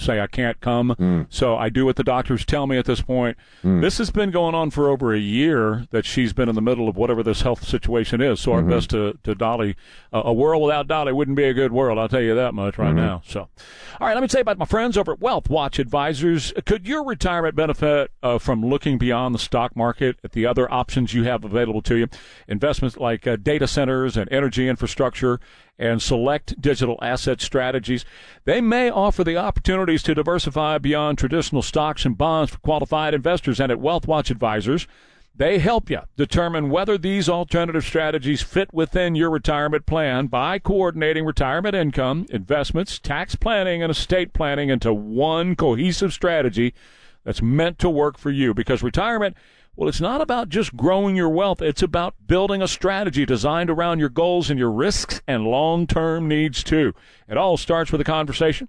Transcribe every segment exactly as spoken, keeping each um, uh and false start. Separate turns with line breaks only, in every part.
say I can't come.
Mm.
So I do what the doctors tell me at this point. Mm. This has been going on for over a year that she's been in the middle of whatever this health situation is. So
mm-hmm.
our best to, to Dolly. Uh, a world without Dolly wouldn't be a good world, I'll tell you that much right mm-hmm. now. So, all right, let me tell you about my friends over at Wealth Watch Advisors. Could your retirement benefit uh, from looking beyond the stock market at the other options you have available to you? Investments like uh, data centers and energy infrastructure and select digital asset strategies. They may offer the opportunities to diversify beyond traditional stocks and bonds for qualified investors. And at Wealth Watch Advisors, they help you determine whether these alternative strategies fit within your retirement plan by coordinating retirement income, investments, tax planning, and estate planning into one cohesive strategy that's meant to work for you. Because retirement, well, it's not about just growing your wealth. It's about building a strategy designed around your goals and your risks and long-term needs, too. It all starts with a conversation.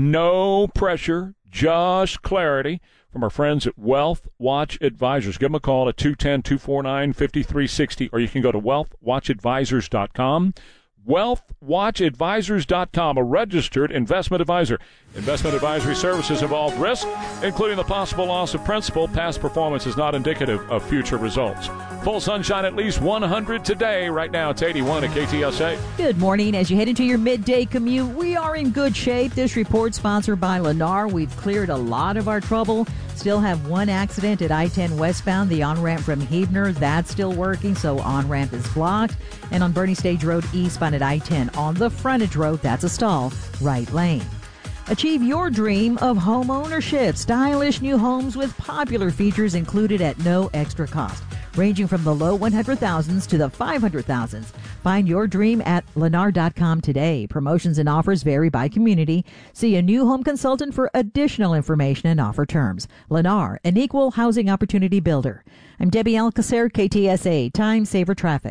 No pressure, just clarity from our friends at Wealth Watch Advisors. Give them a call at two one zero, two four nine, five three six zero, or you can go to wealth watch advisors dot com. wealth watch advisors dot com, a registered investment advisor. Investment advisory services involve risk, including the possible loss of principal. Past performance is not indicative of future results. Full sunshine at least one hundred today. Right now it's eighty-one at K T S A.
Good morning. As you head into your midday commute, we are in good shape. This report sponsored by Lennar. We've cleared a lot of our trouble. Still have one accident at I ten westbound, the on-ramp from Heebner. That's still working, so on-ramp is blocked. And on Bernie Stage Road eastbound at I ten on the frontage road, that's a stall, right lane. Achieve your dream of home ownership. Stylish new homes with popular features included at no extra cost, ranging from the low one hundred thousands to the five hundred thousands. Find your dream at lennar dot com today. Promotions and offers vary by community. See a new home consultant for additional information and offer terms. Lennar, an equal housing opportunity builder. I'm Debbie Alcacer, K T S A, Time Saver Traffic.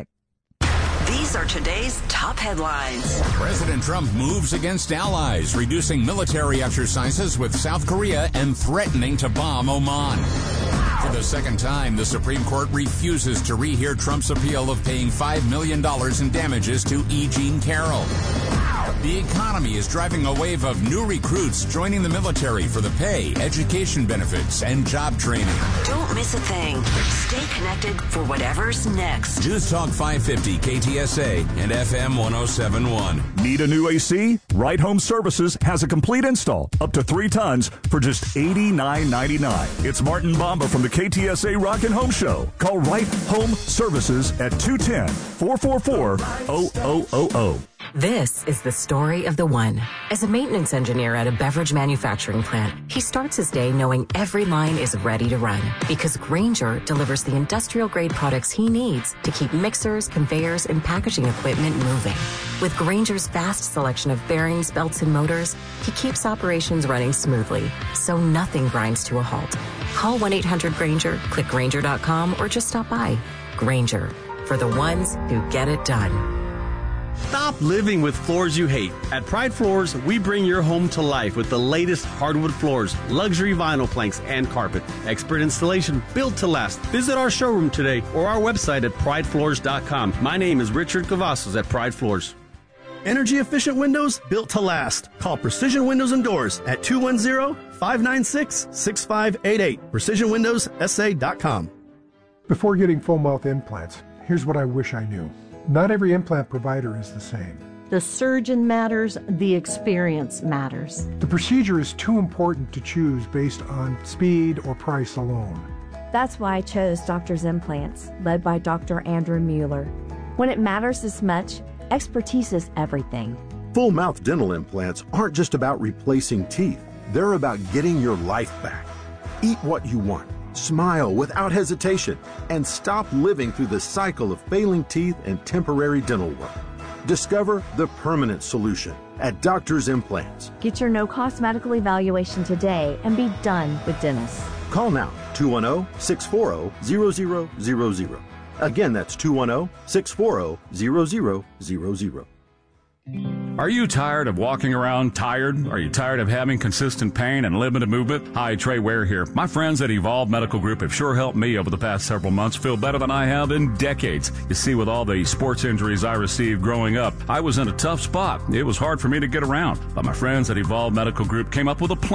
These are today's top headlines.
President Trump moves against allies, reducing military exercises with South Korea and threatening to bomb Oman. For the second time, the Supreme Court refuses to rehear Trump's appeal of paying five million dollars in damages to E. Jean Carroll. The economy is driving a wave of new recruits joining the military for the pay, education benefits, and job training.
Don't miss a thing. Stay connected for whatever's next.
News Talk five fifty K T S A and F M one oh seven point one.
Need a new A C? Right Home Services has a complete install up to three tons for just eighty-nine ninety-nine. It's Martin Bomba from the K T S A Rockin' Home Show. Call Right Home Services at two one zero, four four four, zero zero zero zero.
This is the story of the one. As a maintenance engineer at a beverage manufacturing plant, he starts his day knowing every line is ready to run because Grainger delivers the industrial-grade products he needs to keep mixers, conveyors, and packaging equipment moving. With Grainger's vast selection of bearings, belts, and motors, he keeps operations running smoothly, so nothing grinds to a halt. Call one eight hundred Grainger, click Grainger dot com, or just stop by. Grainger, for the ones who get it done.
Stop living with floors you hate. At Pride Floors, we bring your home to life with the latest hardwood floors, luxury vinyl planks, and carpet. Expert installation built to last. Visit our showroom today or our website at pride floors dot com. My name is Richard Cavazos at Pride Floors. Energy efficient windows built to last. Call Precision Windows and Doors at two one zero, five nine six, six five eight eight. precision windows s a dot com.
Before getting full mouth implants, here's what I wish I knew. Not every implant provider is the same.
The surgeon matters, the experience matters.
The procedure is too important to choose based on speed or price alone.
That's why I chose Doctor's Implants, led by Doctor Andrew Mueller. When it matters this much, expertise is everything.
Full mouth dental implants aren't just about replacing teeth. They're about getting your life back. Eat what you want. Smile without hesitation, and stop living through the cycle of failing teeth and temporary dental work. Discover the permanent solution at Doctor's Implants.
Get your no-cost medical evaluation today and be done with dentists.
Call now, two one zero, six four zero, zero zero zero zero. Again, that's two one zero, six four zero, zero zero zero zero.
Are you tired of walking around tired? Are you tired of having consistent pain and limited movement? Hi, Trey Ware here. My friends at Evolve Medical Group have sure helped me over the past several months feel better than I have in decades. You see, with all the sports injuries I received growing up, I was in a tough spot. It was hard for me to get around. But my friends at Evolve Medical Group came up with a plan